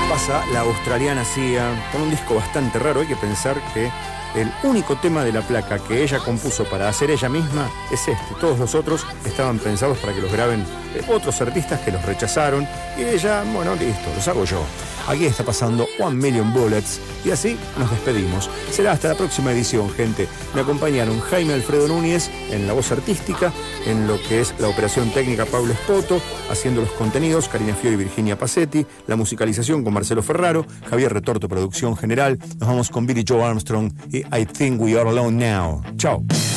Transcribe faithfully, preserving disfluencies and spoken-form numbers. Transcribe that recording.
pasa la australiana Sia con un disco bastante raro. Hay que pensar que el único tema de la placa que ella compuso para hacer ella misma es este. Todos los otros estaban pensados para que los graben otros artistas que los rechazaron. Y ella, bueno, listo, los hago yo. Aquí está pasando One Million Bullets. Y así nos despedimos. Será hasta la próxima edición, gente. Me acompañaron Jaime Alfredo Núñez en la voz artística, en lo que es la operación técnica Pablo Espoto, haciendo los contenidos Karina Fiori y Virginia Pacetti, la musicalización con Marcelo Ferraro, Javier Retorto, producción general. Nos vamos con Billy Joe Armstrong y I Think We Are Alone Now. Chao.